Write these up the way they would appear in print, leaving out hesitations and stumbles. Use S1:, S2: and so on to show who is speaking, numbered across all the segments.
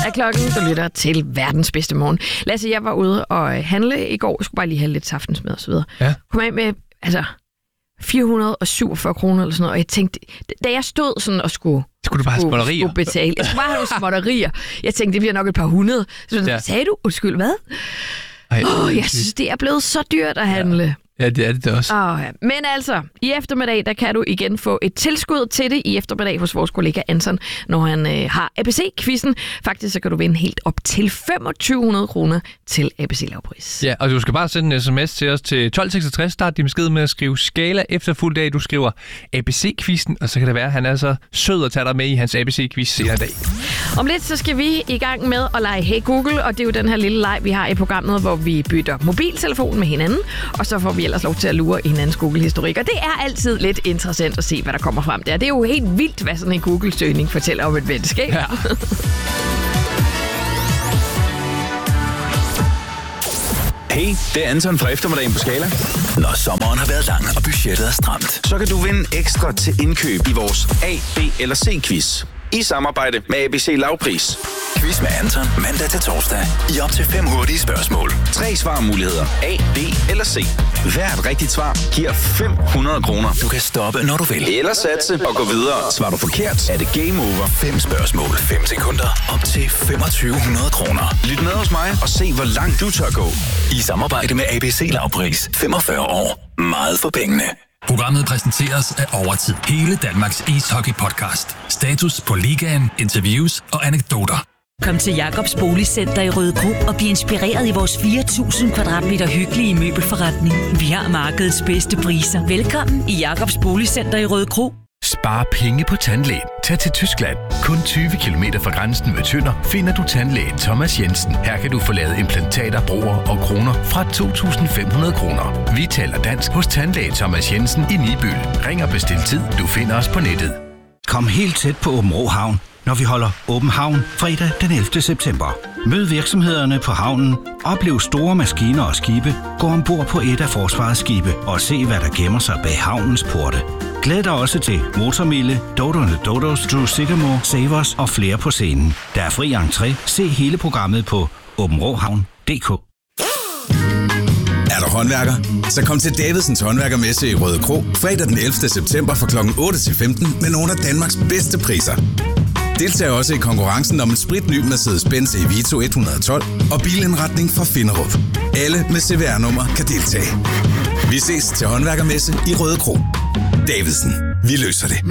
S1: er klokken. Du lytter til verdens bedste morgen. Lasse, jeg var ude og handle i går. Jeg skulle bare lige have lidt saftensmad og så videre.
S2: Ja.
S1: Kom af med 447 kroner eller sådan noget. Og jeg tænkte, da jeg stod sådan og skulle betale. Jeg skulle bare have nogle småtterier. Jeg tænkte, det bliver nok et par hundrede. Så sagde du? Undskyld, hvad? Jeg synes, det er blevet så dyrt at handle.
S2: Ja, det er det også.
S1: Men altså, i eftermiddag, der kan du igen få et tilskud til det i eftermiddag hos vores kollega Anton, når han har ABC-quizzen. Faktisk så kan du vinde helt op til 2500 kroner til ABC-lavpris.
S2: Ja, og du skal bare sende en sms til os til 1266. Start din besked med at skrive skala efterfulgt af. Du skriver ABC-quizzen, og så kan det være, at han er så sød at tage dig med i hans ABC-quiz senere i dag.
S1: Om lidt, så skal vi i gang med at lege Hey Google, og det er jo den her lille leg, vi har i programmet, hvor vi bytter mobiltelefon med hinanden, og så får vi ellers lov til at lure i hinandens Google-historik. Og det er altid lidt interessant at se, hvad der kommer frem der. Det er jo helt vildt, hvad sådan en Google-søgning fortæller om et menneske, ikke?
S2: Ja.
S3: Hey, det er Anton fra eftermiddagen på Skala. Når sommeren har været lang og budgettet er stramt, så kan du vinde ekstra til indkøb i vores A, B eller C-quiz. I samarbejde med ABC Lavpris. Quiz med Anton mandag til torsdag i op til 5 hurtige spørgsmål. 3 svarmuligheder. A, B eller C. Hvert rigtigt svar giver 500 kroner. Du kan stoppe, når du vil. Eller satse og gå videre. Svarer du forkert, er det game over. 5 spørgsmål, 5 sekunder. Op til 2500 kroner. Lyt med hos mig og se, hvor langt du tør gå. I samarbejde med ABC Lavpris. 45 år. Meget for pengene.
S4: Programmet præsenteres af Overtid. Hele Danmarks ishockey-podcast. Status på ligaen, interviews og anekdoter.
S5: Kom til Jacobs Boligcenter i Rødekro og bliv inspireret i vores 4.000 kvadratmeter hyggelige møbelforretning. Vi har markedets bedste priser. Velkommen i Jacobs Boligcenter i Rødekro.
S6: Spar penge på tandlægen. Tag til Tyskland. Kun 20 km fra grænsen med Tønder finder du tandlægen Thomas Jensen. Her kan du få lavet implantater, broer og kroner fra 2.500 kroner. Vi taler dansk hos tandlægen Thomas Jensen i Nibøl. Ring og bestil tid. Du finder os på nettet.
S7: Kom helt tæt på Åbenrå Havn, når vi holder Åben Havn fredag den 11. september. Mød virksomhederne på havnen, oplev store maskiner og skibe, gå ombord på et af forsvarets skibe og se, hvad der gemmer sig bag havnens porte. Glæd dig også til Motormille, Dodos, Drew Sigamore, Savers og flere på scenen. Der er fri entré. Se hele programmet på åbenråhavn.dk.
S8: Er du håndværker? Så kom til Davidsens håndværkermesse i Rødekro fredag den 11. september fra kl. 8 til 15 med nogle af Danmarks bedste priser. Deltag også i konkurrencen om en spritny Mercedes-Benz E-Vito 112 og bilindretning fra Finderup. Alle med CVR-nummer kan deltage. Vi ses til håndværkermesse i Rødekro. Davidsen. Vi løser det.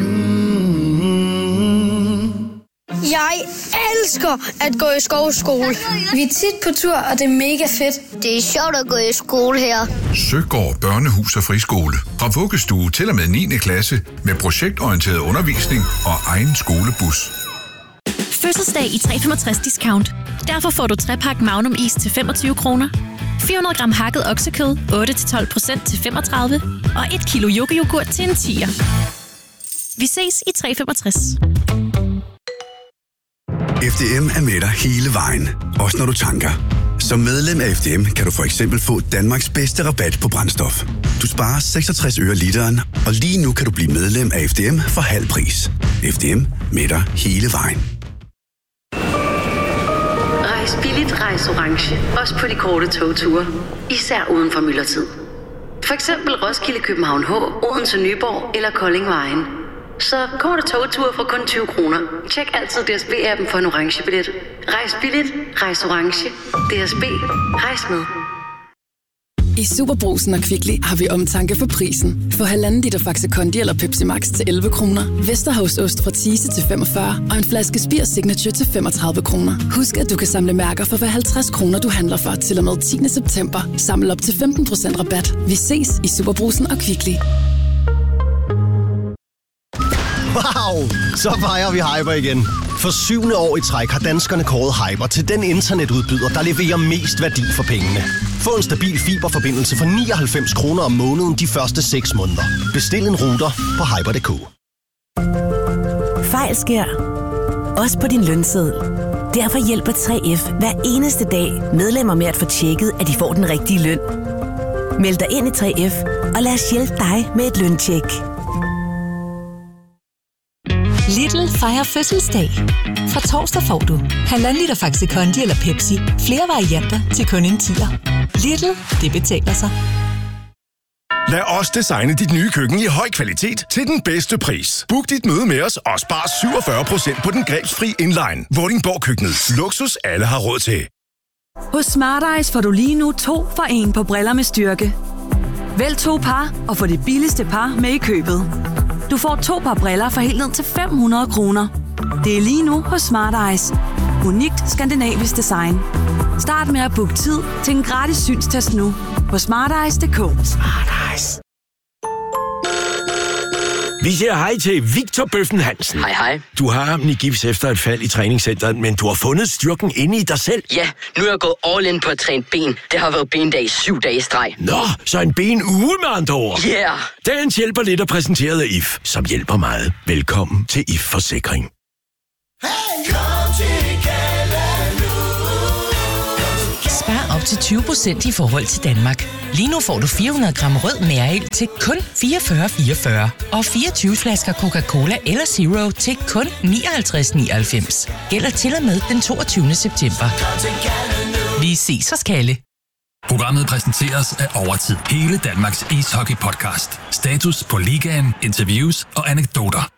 S9: Jeg elsker at gå i skovskole. Vi er tit på tur, og det er mega fedt. Det er sjovt at gå i skole her.
S10: Søgård Børnehus og Friskole. Fra vuggestue til og med 9. klasse med projektorienteret undervisning og egen skolebus.
S11: Fødselsdag i 365 discount. Derfor får du 3-pakke Magnum is til 25 kroner. 400 gram hakket oksekød, 8-12% til 35. Og 1 kilo yoghurt til en 10'er. Vi ses i 365.
S12: FDM er med dig hele vejen, også når du tanker. Som medlem af FDM kan du for eksempel få Danmarks bedste rabat på brændstof. Du sparer 66 øre literen, og lige nu kan du blive medlem af FDM for halv pris. FDM med dig hele vejen.
S13: Rejs billigt, rejs orange. Også på de korte togture. Især uden for myldretid. For eksempel Roskilde, København H, Odense, Nyborg eller Kolding Vejen. Så korte togture for kun 20 kroner. Tjek altid DSB-appen for en orange billet. Rejs billigt, rejs orange. DSB, rejs med.
S14: I Superbrugsen og Kvickly har vi omtanke for prisen. Få 1,5 liter Faxe Kondi eller Pepsi Max til 11 kroner. Vesterhavsost fra Thise til 45 og en flaske Spir Signature til 35 kroner. Husk, at du kan samle mærker for hver 50 kroner, du handler for til og med 10. september. Samle op til 15% rabat. Vi ses i Superbrugsen og Kvickly.
S15: Wow! Så fejrer vi Hyper igen. For 7. år i træk har danskerne kåret Hyper til den internetudbyder, der leverer mest værdi for pengene. Få en stabil fiberforbindelse for 99 kroner om måneden de første 6 måneder. Bestil en router på hyper.dk.
S16: Fejl sker. Også på din lønseddel. Derfor hjælper 3F hver eneste dag medlemmer med at få tjekket, at de får den rigtige løn. Meld dig ind i 3F, og lad os hjælpe dig med et løntjek.
S17: Lidl fejre fødselsdag. Fra torsdag får du 1,5 liter Faxe Kondi eller Pepsi. Flere varianter til kun en 10'er. Lidl, det betaler sig.
S18: Lad os designe dit nye køkken i høj kvalitet til den bedste pris. Book dit møde med os og spar 47% på den grebsfri inline. Vordingborg Køkkenet. Luksus alle har råd til.
S19: Hos Smart Eyes får du lige nu 2 for 1 på briller med styrke. Vælg 2 par og få det billigste par med i købet. Du får 2 par briller for helt ned til 500 kroner. Det er lige nu hos Smart Eyes. Unikt skandinavisk design. Start med at booke tid til en gratis synstest nu på smarteyes.dk. Smart Eyes.
S20: Vi siger hej til Victor Bøffen Hansen.
S21: Hej, hej.
S20: Du har ham i gips efter et fald i træningscenteret, men du har fundet styrken inde i dig selv.
S21: Ja, nu er jeg gået all in på at træne ben. Det har været bendag 7 dage i streg.
S20: Nå, så en benuge med andre ord.
S21: Yeah!
S20: Dagens hjælper lidt er præsenteret af IF, som hjælper meget. Velkommen til IF Forsikring.
S22: Spar op til 20% i forhold til Danmark. Lige nu får du 400 gram rød Mærel til kun 44,44 og 24 flasker Coca-Cola eller Zero til kun 59,99. Gælder til og med den 22. september. Vi ses hos Kalle.
S4: Programmet præsenteres af Overtid. Hele Danmarks ishockey-podcast. Status på ligaen, interviews og anekdoter.